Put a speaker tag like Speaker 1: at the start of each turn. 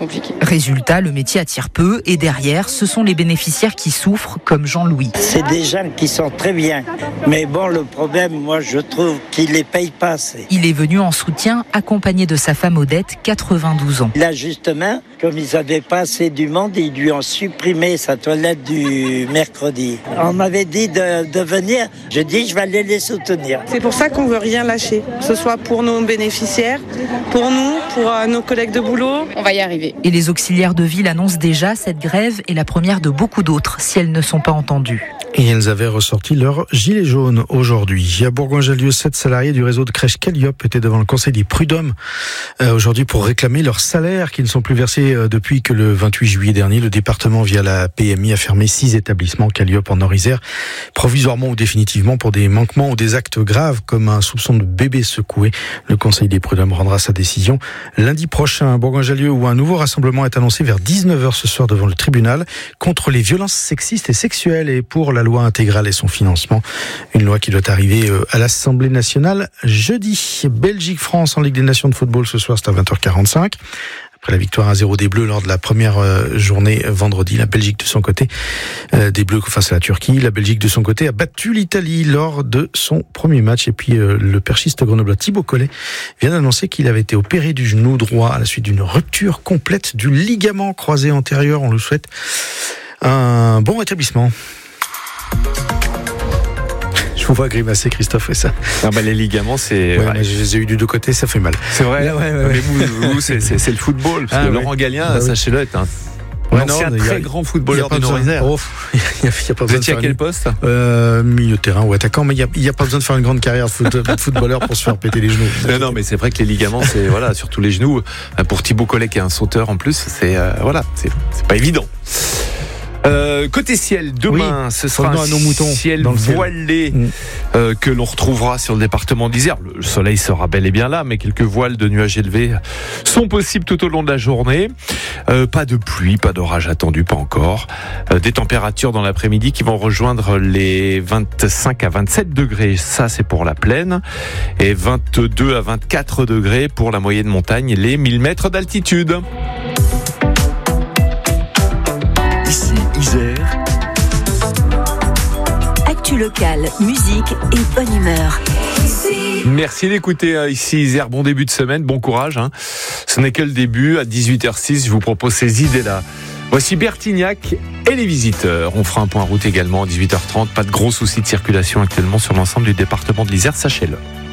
Speaker 1: compliqué.
Speaker 2: Résultat, le métier attire peu et derrière, ce sont les bénéficiaires qui souffrent, comme Jean-Louis.
Speaker 3: C'est des gens qui sont très bien. Mais bon, le problème, moi, je trouve qu'ils ne les payent pas assez.
Speaker 2: Il est venu en soutien, accompagné de sa femme Odette, 92 ans.
Speaker 3: Là, justement, comme ils n'avaient pas assez du monde, ils lui ont supprimé sa toilette du mercredi. On m'avait dit de venir. Je dis, je vais aller les soutenir.
Speaker 4: C'est pour ça qu'on ne veut rien lâcher, que ce soit pour nos bénéficiaires, pour nous, pour nos collègues de boulot.
Speaker 1: On va y arriver.
Speaker 2: Et les auxiliaires de ville annoncent déjà cette grève est la première de beaucoup d'autres, si elles ne sont pas entendues.
Speaker 5: Et elles avaient ressorti leur gilet jaune aujourd'hui. À Bourgoin-Jallieu, 7 salariés du réseau de crèche Calliope étaient devant le conseil des prud'hommes aujourd'hui pour réclamer leurs salaires qui ne sont plus versés depuis que le 28 juillet dernier. Le département, via la PMI, a fermé 6 établissements Calliope en Nord-Isère, provisoirement ou définitivement pour des manquements ou des actes graves comme un soupçon de bébé secoué. Le conseil des prud'hommes rendra sa décision lundi prochain à Bourgoin-Jallieu, où un nouveau rassemblement est annoncé vers 19h ce soir devant le tribunal contre les violences sexistes et sexuelles et pour la loi intégrale et son financement. Une loi qui doit arriver à l'Assemblée nationale jeudi. Belgique-France en Ligue des Nations de football ce soir, c'est à 20h45. Après la victoire 1-0 des Bleus lors de la première journée vendredi, la Belgique de son côté, des Bleus face à la Turquie, la Belgique de son côté a battu l'Italie lors de son premier match. Et puis le perchiste grenoblois Thibaut Collet vient d'annoncer qu'il avait été opéré du genou droit à la suite d'une rupture complète du ligament croisé antérieur. On lui souhaite un bon rétablissement. Je vous vois grimacer, Christophe, et ça.
Speaker 6: Ah bah les ligaments, c'est.
Speaker 5: Ouais, mais je les ai eu du deux côtés, ça fait mal.
Speaker 6: C'est vrai.
Speaker 5: Ouais.
Speaker 6: Mais vous, c'est le football. Parce que Laurent Gallien, sachez-le, est un très grand footballeur de Nord-Isère. Vous étiez à quel poste ?
Speaker 5: Milieu de terrain ou attaquant, mais il n'y a pas besoin de faire une grande carrière de footballeur pour se faire péter les genoux.
Speaker 6: Non, mais c'est vrai que les ligaments, c'est surtout les genoux. Pour Thibaut Collet, qui est un sauteur en plus, c'est pas évident. Côté ciel, demain, ce sera un ciel voilé que l'on retrouvera sur le département d'Isère. Le soleil sera bel et bien là, mais quelques voiles de nuages élevés sont possibles tout au long de la journée. Pas de pluie, pas d'orage attendu, pas encore. Des températures dans l'après-midi qui vont rejoindre les 25 à 27 degrés. Ça, c'est pour la plaine. Et 22 à 24 degrés pour la moyenne montagne, les 1000 mètres d'altitude.
Speaker 7: Ici, Isère. Actu locale, musique et bonne humeur.
Speaker 6: Merci d'écouter ici Isère. Bon début de semaine, bon courage. Ce n'est que le début. À 18h06, je vous propose ces idées-là. Voici Bertignac et les visiteurs. On fera un point route également à 18h30. Pas de gros soucis de circulation actuellement sur l'ensemble du département de l'Isère, sachez-le.